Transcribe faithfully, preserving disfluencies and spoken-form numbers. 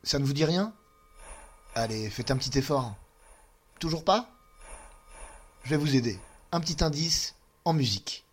Ça ne vous dit rien? Allez, faites un petit effort. Toujours pas? Je vais vous aider. Un petit indice en musique.